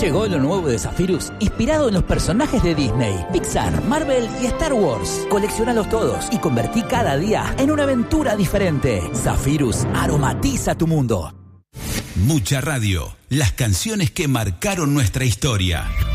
Llegó lo nuevo de Zephyrus, inspirado en los personajes de Disney, Pixar, Marvel y Star Wars. Colecciónalos todos y convertí cada día en una aventura diferente. Zephyrus aromatiza tu mundo. Mucha radio, las canciones que marcaron nuestra historia.